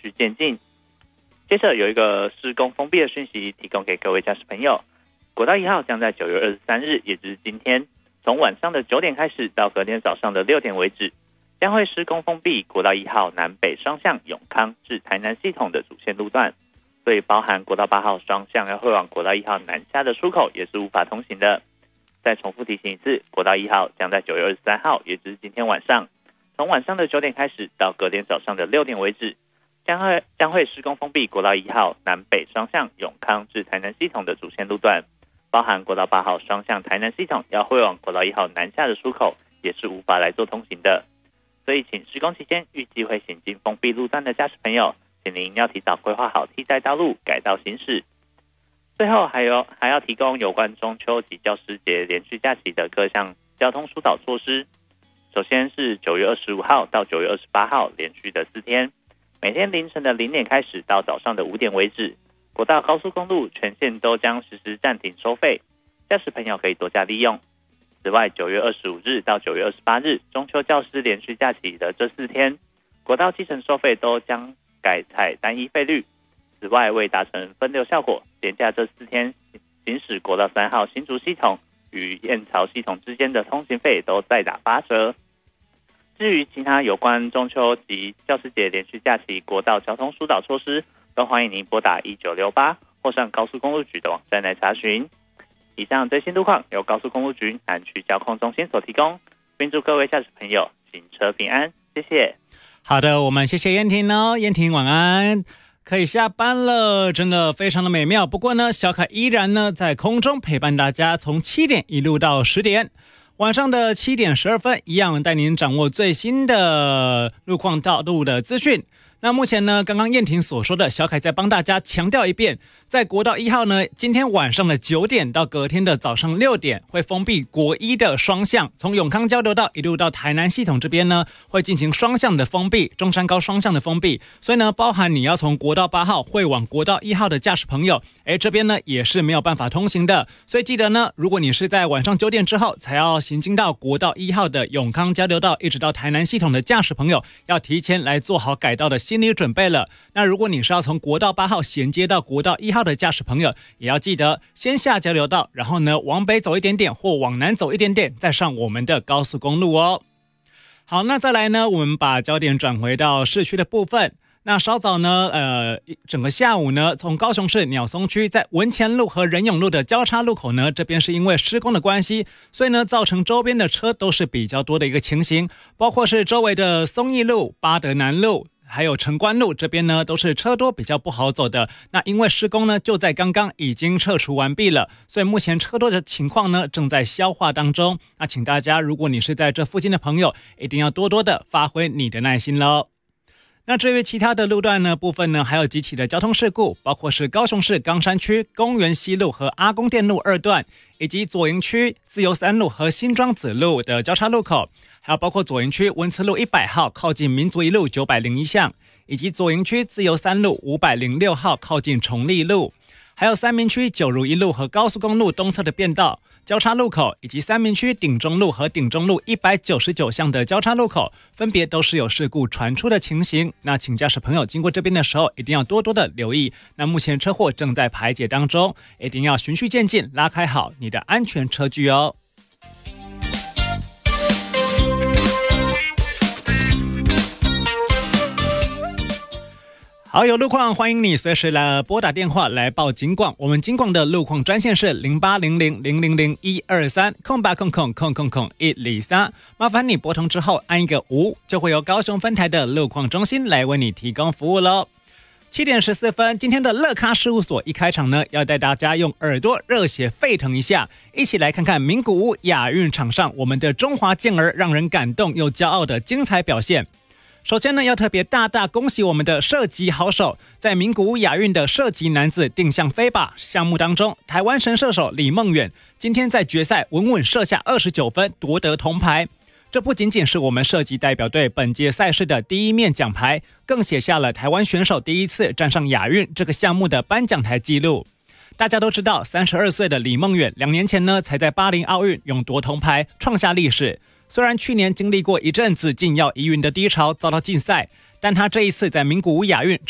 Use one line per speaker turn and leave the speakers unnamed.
续渐进。接着有一个施工封闭的讯息提供给各位驾驶朋友，国道1号将在9月23日，也就是今天，从晚上的9点开始到隔天早上的6点为止，将会施工封闭国道1号南北双向永康至台南系统的主线路段，所以包含国道8号双向要会往国道1号南下的出口也是无法通行的。再重复提醒一次，国道1号将在9月23号，也就是今天晚上，从晚上的9点开始到隔天早上的6点为止，将会施工封闭国道1号南北双向永康至台南系统的主线路段，包含国道8号双向台南系统要会往国道1号南下的出口也是无法来做通行的。所以请施工期间预计会行经封闭路段的驾驶朋友，请您要提早规划好替代道路，改道行驶。最后还要提供有关中秋及教师节连续假期的各项交通疏导措施。首先是9月25号到9月28号连续的4天，每天凌晨的0点开始到早上的5点为止，国道高速公路全线都将实施暂停收费，驾驶朋友可以多加利用。此外，9月25日到9月28日中秋教师连续假期的这4天，国道计程收费都将改采单一费率。此外，为达成分流效果，连假这4天行驶国道3号新竹系统与燕巢系统之间的通行费都再打8折。至于其他有关中秋及教师节连续假期国道交通疏导措施，都欢迎您拨打1968或上高速公路局的网站来查询。以上最新路况由高速公路局南区交通中心所提供，并祝各位驾驶朋友行车平安，谢谢。
好的，我们谢谢燕婷哦，燕婷晚安。可以下班了，真的非常的美妙。不过呢，小凯依然呢在空中陪伴大家，从7点一路到10点。晚上的7点12分，一样带您掌握最新的路况道路的资讯。那目前呢，刚刚燕婷所说的，小凯再帮大家强调一遍，在国道1号呢，今天晚上的9点到隔天的早上6点会封闭国1的双向，从永康交流道一路到台南系统这边呢，会进行双向的封闭，中山高双向的封闭。所以呢，包含你要从国道8号会往国道1号的驾驶朋友，这边呢也是没有办法通行的。所以记得呢，如果你是在晚上9点之后才要行经到国道1号的永康交流道一直到台南系统的驾驶朋友，要提前来做好改道的心理准备了。那如果你是要从国道8号衔接到国道1号的驾驶朋友，也要记得先下交流道，然后呢往北走一点点或往南走一点点，再上我们的高速公路哦。好，那再来呢，我们把焦点转回到市区的部分。那稍早呢，整个下午呢，从高雄市鸟松区在文前路和仁永路的交叉路口呢，这边是因为施工的关系，所以呢，造成周边的车都是比较多的一个情形，包括是周围的松义路、八德南路，还有城关路这边呢，都是车多比较不好走的。那因为施工呢，就在刚刚已经撤除完毕了，所以目前车多的情况呢，正在消化当中。那请大家，如果你是在这附近的朋友，一定要多多的发挥你的耐心咯。那至于其他的路段呢部分呢，还有几起的交通事故，包括是高雄市冈山区公园西路和阿公店路2段，以及左营区自由3路和新庄子路的交叉路口，还有包括左营区文慈路100号靠近民族一路901巷，以及左营区自由3路506号靠近崇利路，还有三民区九如一路和高速公路东侧的变道交叉路口，以及三民区顶中路和顶中路199巷的交叉路口，分别都是有事故传出的情形。那请驾驶朋友经过这边的时候，一定要多多的留意。那目前车祸正在排解当中，一定要循序渐进，拉开好你的安全车距哦。好，有路况欢迎你随时来拨打电话来报警广，我们警广的路况专线是0800000123空8空空空空空103，麻烦你拨通之后按一个5，就会由高雄分台的路况中心来为你提供服务咯。7点14分，今天的乐咖事务所一开场呢，要带大家用耳朵热血沸腾一下，一起来看看名古屋亚运场上我们的中华健儿让人感动又骄傲的精彩表现。首先呢，要特别大大恭喜我们的射击好手，在名古屋亚运的射击男子定向飞靶项目当中，台湾神射手李梦远今天在决赛稳稳射下29分，夺得铜牌。这不仅仅是我们射击代表队本届赛事的第一面奖牌，更写下了台湾选手第一次站上亚运这个项目的颁奖台纪录。大家都知道，32岁的李梦远2年前呢，才在巴黎奥运勇夺铜牌，创下历史。虽然去年经历过一阵子禁药疑云的低潮，遭到禁赛，但他这一次在名古屋亚运